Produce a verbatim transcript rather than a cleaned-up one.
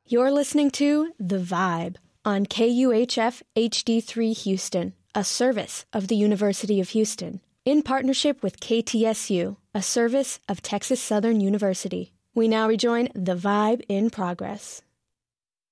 You're listening to The Vibe on K U H F H D three Houston, a service of the University of Houston, in partnership with K T S U, a service of Texas Southern University. We now rejoin The Vibe in progress.